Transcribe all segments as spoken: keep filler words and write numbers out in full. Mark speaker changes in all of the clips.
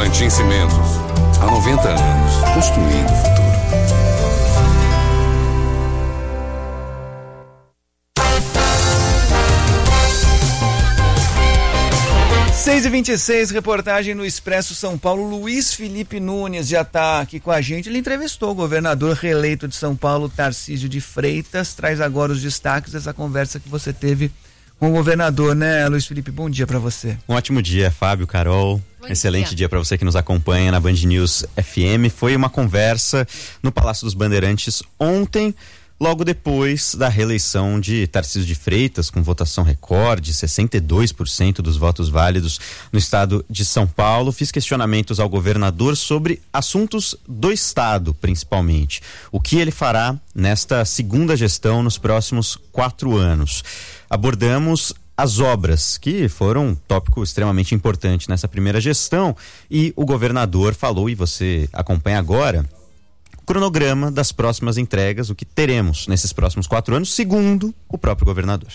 Speaker 1: Votorantim Cimentos. Há noventa anos, construindo o futuro.
Speaker 2: seis e vinte e seis, reportagem no Expresso São Paulo. Luiz Felipe Nunes já está aqui com a gente. Ele entrevistou o governador reeleito de São Paulo, Tarcísio de Freitas. Traz agora os destaques dessa conversa que você teve com o governador, né, Luiz Felipe? Bom dia para você.
Speaker 3: Um ótimo dia, Fábio, Carol. Bom Excelente dia, dia para você que nos acompanha na Band News F M. Foi uma conversa no Palácio dos Bandeirantes ontem, logo depois da reeleição de Tarcísio de Freitas, com votação recorde, sessenta e dois por cento dos votos válidos no estado de São Paulo. Fiz questionamentos ao governador sobre assuntos do estado, principalmente. O que ele fará nesta segunda gestão nos próximos quatro anos. Abordamos as obras, que foram um tópico extremamente importante nessa primeira gestão, e o governador falou, e você acompanha agora, cronograma das próximas entregas, o que teremos nesses próximos quatro anos, segundo o próprio governador.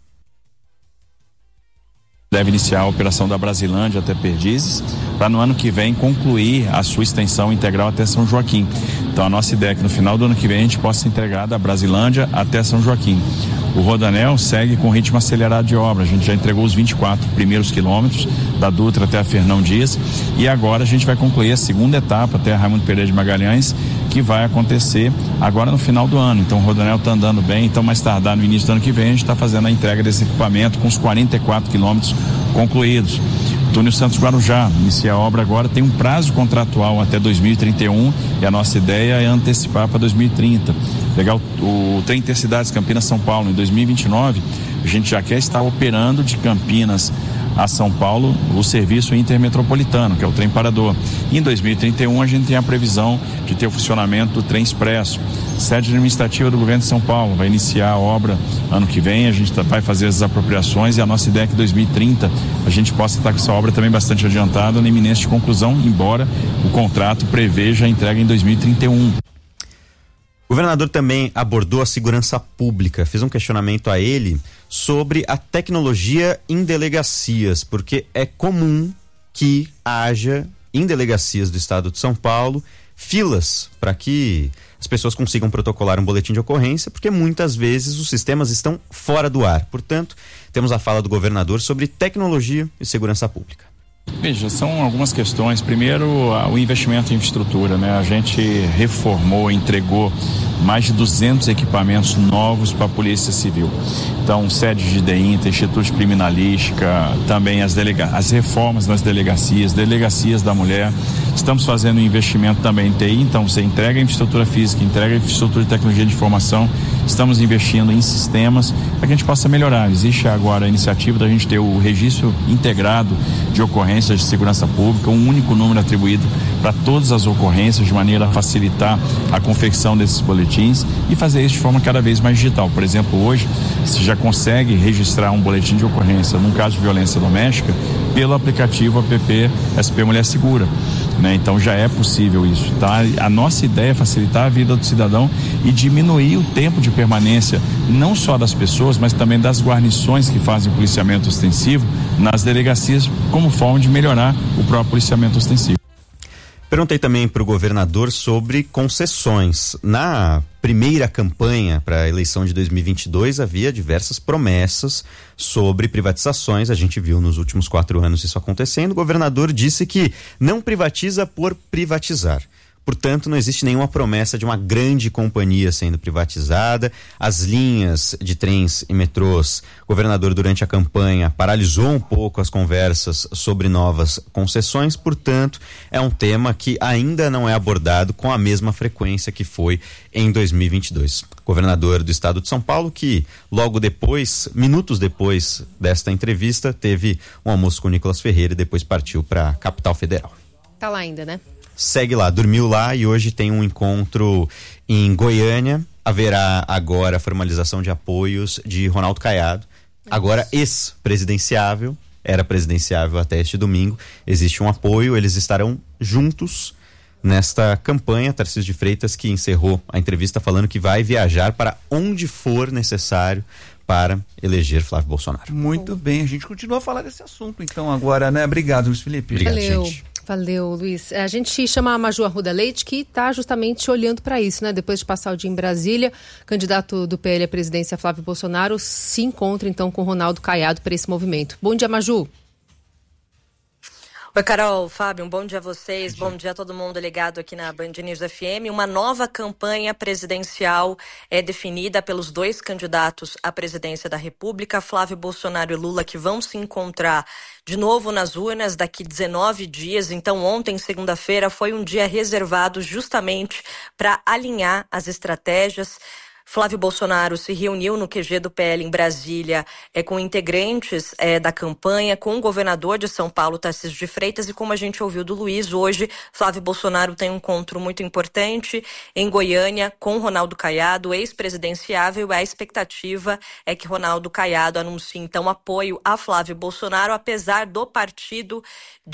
Speaker 4: Deve iniciar a operação da Brasilândia até Perdizes, para no ano que vem concluir a sua extensão integral até São Joaquim. Então a nossa ideia é que no final do ano que vem a gente possa entregar da Brasilândia até São Joaquim. O Rodoanel segue com ritmo acelerado de obra. A gente já entregou os vinte e quatro primeiros quilômetros da Dutra até a Fernão Dias, e agora a gente vai concluir a segunda etapa até a Raimundo Pereira de Magalhães, que vai acontecer agora no final do ano. Então o Rodoanel está andando bem, então mais tardar no início do ano que vem a gente está fazendo a entrega desse equipamento com os quarenta e quatro quilômetros concluídos. Túnel Santos Guarujá, iniciar a obra agora, tem um prazo contratual até dois mil e trinta e um, e a nossa ideia é antecipar para dois mil e trinta. Pegar o, o trem Intercidades Campinas São Paulo em dois mil e vinte e nove, a gente já quer estar operando de Campinas a São Paulo o serviço intermetropolitano, que é o trem parador. E em dois mil e trinta e um a gente tem a previsão de ter o funcionamento do trem expresso. Sede administrativa do governo de São Paulo vai iniciar a obra ano que vem, a gente vai fazer as apropriações, e a nossa ideia é que em dois mil e trinta a gente possa estar com essa obra também bastante adiantada, na iminência de conclusão, embora o contrato preveja a entrega em dois mil e trinta e um.
Speaker 3: O governador também abordou a segurança pública. Fiz um questionamento a ele sobre a tecnologia em delegacias, porque é comum que haja em delegacias do estado de São Paulo filas para que as pessoas consigam protocolar um boletim de ocorrência, porque muitas vezes os sistemas estão fora do ar. Portanto, temos a fala do governador sobre tecnologia e segurança pública.
Speaker 4: Veja, são algumas questões. Primeiro, o investimento em infraestrutura, né? A gente reformou, entregou mais de duzentos equipamentos novos para a Polícia Civil. Então, sede de DEINTA, Instituto de Criminalística, também as, delega- as reformas nas delegacias, delegacias da mulher. Estamos fazendo um investimento também em T I, então você entrega a infraestrutura física, entrega a infraestrutura de tecnologia de informação. Estamos investindo em sistemas para que a gente possa melhorar. Existe agora a iniciativa da gente ter o registro integrado de ocorrências de segurança pública, um único número atribuído para todas as ocorrências, de maneira a facilitar a confecção desses boletins e fazer isso de forma cada vez mais digital. Por exemplo, hoje você já consegue registrar um boletim de ocorrência num caso de violência doméstica pelo aplicativo app S P Mulher Segura, né? Então já é possível isso, tá? A nossa ideia é facilitar a vida do cidadão e diminuir o tempo de permanência, não só das pessoas, mas também das guarnições que fazem policiamento ostensivo nas delegacias, como forma de melhorar o próprio policiamento ostensivo.
Speaker 3: Perguntei também para o governador sobre concessões. Na primeira campanha para a eleição de dois mil e vinte e dois havia diversas promessas sobre privatizações. A gente viu nos últimos quatro anos isso acontecendo. O governador disse que não privatiza por privatizar. Portanto, não existe nenhuma promessa de uma grande companhia sendo privatizada. As linhas de trens e metrôs, o governador, durante a campanha, paralisou um pouco as conversas sobre novas concessões. Portanto, é um tema que ainda não é abordado com a mesma frequência que foi em dois mil e vinte e dois. Governador do estado de São Paulo, que logo depois, minutos depois desta entrevista, teve um almoço com o Nicolas Ferreira e depois partiu para a capital federal.
Speaker 5: Tá lá ainda, né?
Speaker 3: Segue lá, dormiu lá e hoje tem um encontro em Goiânia. Haverá agora a formalização de apoios de Ronaldo Caiado, agora ex-presidenciável, era presidenciável até este domingo. Existe um apoio, eles estarão juntos nesta campanha. Tarcísio de Freitas, que encerrou a entrevista falando que vai viajar para onde for necessário para eleger Flávio Bolsonaro.
Speaker 2: Muito bem, a gente continua a falar desse assunto então agora, né? Obrigado, Luiz Felipe.
Speaker 3: Obrigado,
Speaker 5: Valeu.
Speaker 3: gente.
Speaker 5: Valeu, Luiz. A gente chama a Maju Arruda Leite, que está justamente olhando para isso, né? Depois de passar o dia em Brasília, o candidato do P L à presidência, Flávio Bolsonaro, se encontra então com Ronaldo Caiado para esse movimento. Bom dia, Maju.
Speaker 6: Oi, Carol, Fábio, um bom dia a vocês, bom dia a todo mundo ligado aqui na Band News F M. Uma nova campanha presidencial é definida pelos dois candidatos à presidência da República, Flávio Bolsonaro e Lula, que vão se encontrar de novo nas urnas daqui dezenove dias. Então, ontem, segunda-feira, foi um dia reservado justamente para alinhar as estratégias. Flávio Bolsonaro se reuniu no Q G do P L em Brasília é, com integrantes é, da campanha, com o governador de São Paulo, Tarcísio de Freitas, e como a gente ouviu do Luiz, hoje Flávio Bolsonaro tem um encontro muito importante em Goiânia com Ronaldo Caiado, ex-presidenciável. A expectativa é que Ronaldo Caiado anuncie então apoio a Flávio Bolsonaro, apesar do partido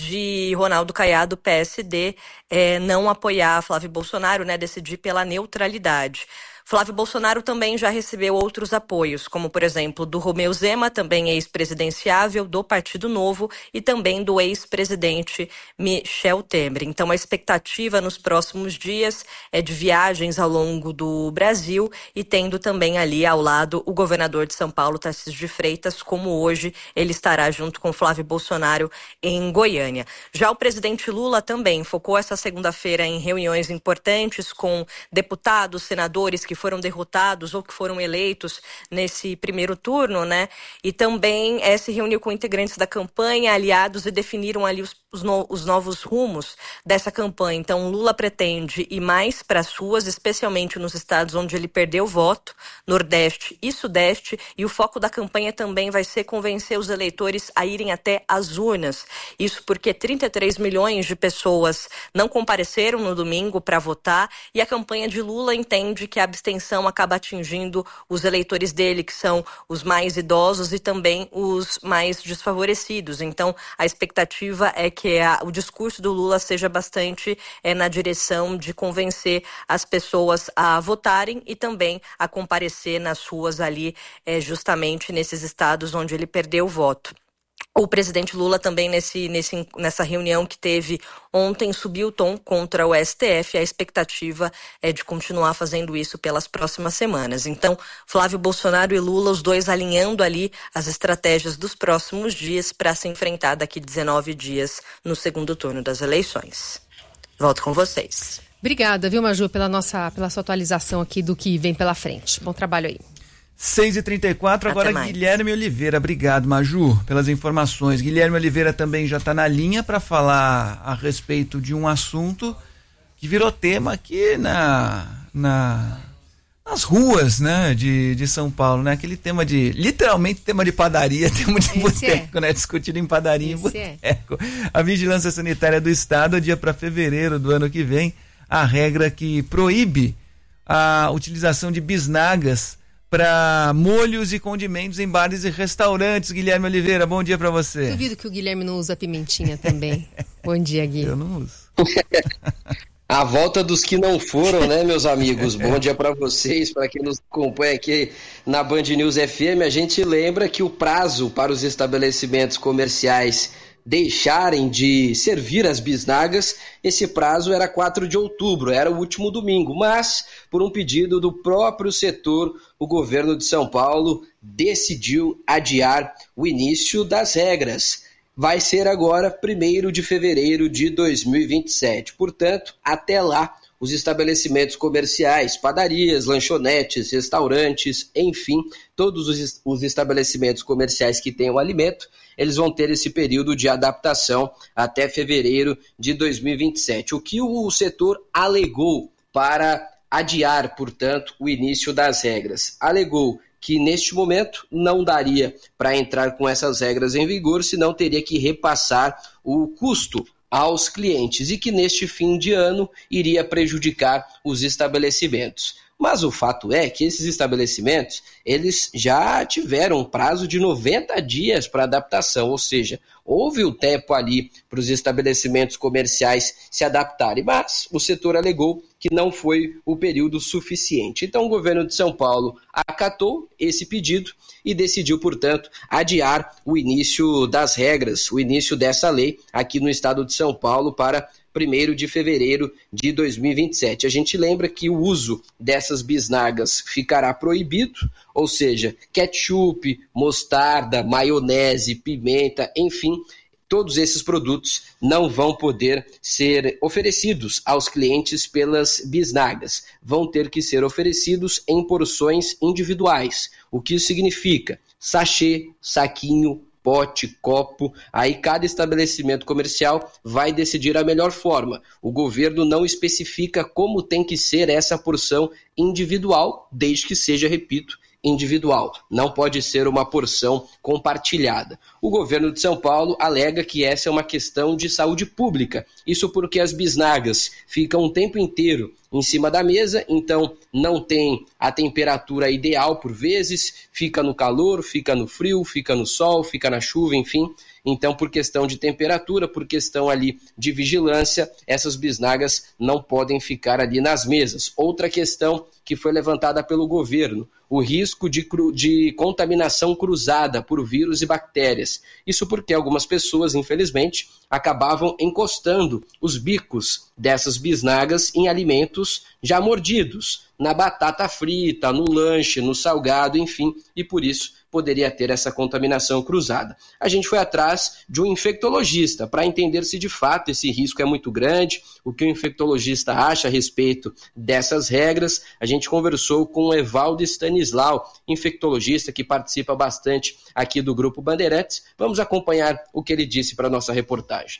Speaker 6: de Ronaldo Caiado, P S D, é, não apoiar Flávio Bolsonaro, né, decidir pela neutralidade. Flávio Bolsonaro também já recebeu outros apoios, como, por exemplo, do Romeu Zema, também ex-presidenciável do Partido Novo, e também do ex-presidente Michel Temer. Então, a expectativa nos próximos dias é de viagens ao longo do Brasil e tendo também ali ao lado o governador de São Paulo, Tarcísio de Freitas, como hoje ele estará junto com Flávio Bolsonaro em Goiânia. Já o presidente Lula também focou essa segunda-feira em reuniões importantes com deputados, senadores que foram derrotados ou que foram eleitos nesse primeiro turno, né? E também é, se reuniu com integrantes da campanha, aliados, e definiram ali os, os, no, os novos rumos dessa campanha. Então, Lula pretende ir mais para as ruas, especialmente nos estados onde ele perdeu voto, Nordeste e Sudeste, e o foco da campanha também vai ser convencer os eleitores a irem até as urnas. Isso porque trinta e três milhões de pessoas não compareceram no domingo para votar, e a campanha de Lula entende que a abstenção acaba atingindo os eleitores dele, que são os mais idosos e também os mais desfavorecidos. Então, a expectativa é que a, o discurso do Lula seja bastante é, na direção de convencer as pessoas a votarem e também a comparecer nas ruas ali, é, justamente nesses estados onde ele perdeu o voto. O presidente Lula também, nesse, nesse, nessa reunião que teve ontem, subiu o tom contra o S T F. A expectativa é de continuar fazendo isso pelas próximas semanas. Então, Flávio Bolsonaro e Lula, os dois alinhando ali as estratégias dos próximos dias para se enfrentar daqui dezenove dias no segundo turno das eleições. Volto com vocês.
Speaker 5: Obrigada, viu, Maju, pela, nossa, pela sua atualização aqui do que vem pela frente. Bom trabalho aí.
Speaker 2: seis e trinta e quatro, agora Guilherme Oliveira. Obrigado, Maju, pelas informações. Guilherme Oliveira também já está na linha para falar a respeito de um assunto que virou tema aqui na, na, nas ruas, né, de, de São Paulo, né? Aquele tema de, literalmente tema de padaria, tema de boteco, é. né? Discutido em padaria e boteco. É. A Vigilância Sanitária do Estado adia para fevereiro do ano que vem a regra que proíbe a utilização de bisnagas para molhos e condimentos em bares e restaurantes. Guilherme Oliveira, bom dia para você.
Speaker 5: Duvido que o Guilherme não usa pimentinha também. Bom dia, Gui.
Speaker 2: Eu não uso.
Speaker 7: A volta dos que não foram, né, meus amigos? Bom dia para vocês, para quem nos acompanha aqui na Band News F M. A gente lembra que o prazo para os estabelecimentos comerciais deixarem de servir as bisnagas, esse prazo era quatro de outubro, era o último domingo, mas por um pedido do próprio setor, o governo de São Paulo decidiu adiar o início das regras. Vai ser agora primeiro de fevereiro de dois mil e vinte e sete, portanto, até lá, os estabelecimentos comerciais, padarias, lanchonetes, restaurantes, enfim, todos os, os estabelecimentos comerciais que tenham alimento, eles vão ter esse período de adaptação até fevereiro de dois mil e vinte e sete. O que o setor alegou para adiar, portanto, o início das regras? Alegou que neste momento não daria para entrar com essas regras em vigor, senão teria que repassar o custo aos clientes e que neste fim de ano iria prejudicar os estabelecimentos. Mas o fato é que esses estabelecimentos, eles já tiveram um prazo de noventa dias para adaptação, ou seja, houve o tempo ali para os estabelecimentos comerciais se adaptarem, mas o setor alegou que não foi o período suficiente. Então o governo de São Paulo acabou acatou esse pedido e decidiu, portanto, adiar o início das regras, o início dessa lei aqui no estado de São Paulo para primeiro de fevereiro de dois mil e vinte e sete. A gente lembra que o uso dessas bisnagas ficará proibido, ou seja, ketchup, mostarda, maionese, pimenta, enfim, todos esses produtos não vão poder ser oferecidos aos clientes pelas bisnagas. Vão ter que ser oferecidos em porções individuais. O que isso significa? Sachê, saquinho, pote, copo, aí cada estabelecimento comercial vai decidir a melhor forma. O governo não especifica como tem que ser essa porção individual, desde que seja, repito, individual. Não pode ser uma porção compartilhada. O governo de São Paulo alega que essa é uma questão de saúde pública. Isso porque as bisnagas ficam o tempo inteiro em cima da mesa, então não tem a temperatura ideal por vezes, fica no calor, fica no frio, fica no sol, fica na chuva, enfim. Então, por questão de temperatura, por questão ali de vigilância, essas bisnagas não podem ficar ali nas mesas. Outra questão que foi levantada pelo governo, o risco de, cru, de contaminação cruzada por vírus e bactérias. Isso porque algumas pessoas, infelizmente, acabavam encostando os bicos dessas bisnagas em alimentos já mordidos, na batata frita, no lanche, no salgado, enfim, e por isso poderia ter essa contaminação cruzada. A gente foi atrás de um infectologista para entender se de fato esse risco é muito grande, o que o infectologista acha a respeito dessas regras. A gente conversou com o Evaldo Stanislau, infectologista que participa bastante aqui do Grupo Bandeirantes. Vamos acompanhar o que ele disse para a nossa reportagem.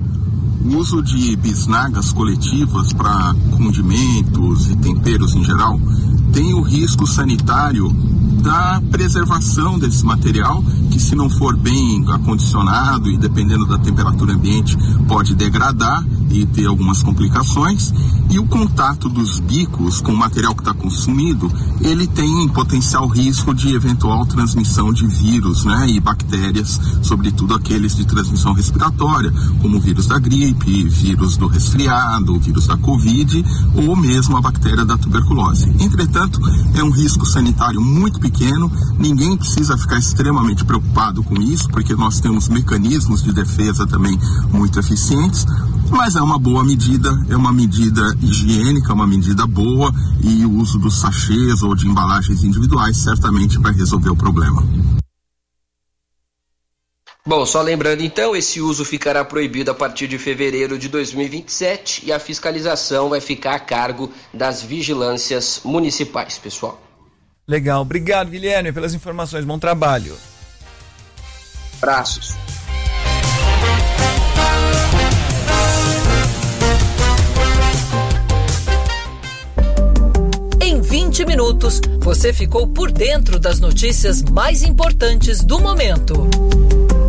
Speaker 8: O uso de bisnagas coletivas para condimentos e temperos em geral tem o risco sanitário da preservação desse material, que se não for bem acondicionado e dependendo da temperatura ambiente pode degradar e ter algumas complicações, e o contato dos bicos com o material que está consumido, ele tem potencial risco de eventual transmissão de vírus, né, e bactérias, sobretudo aqueles de transmissão respiratória, como o vírus da gripe, vírus do resfriado, o vírus da Covid ou mesmo a bactéria da tuberculose. Entretanto, é um risco sanitário muito pequeno, ninguém precisa ficar extremamente preocupado com isso, porque nós temos mecanismos de defesa também muito eficientes, mas é uma boa medida, é uma medida higiênica, uma medida boa, e o uso dos sachês ou de embalagens individuais certamente vai resolver o problema.
Speaker 7: Bom, só lembrando então, esse uso ficará proibido a partir de fevereiro de dois mil e vinte e sete e a fiscalização vai ficar a cargo das vigilâncias municipais, pessoal.
Speaker 2: Legal, obrigado, Guilherme, pelas informações, bom trabalho.
Speaker 7: Abraços.
Speaker 9: Em vinte minutos, você ficou por dentro das notícias mais importantes do momento.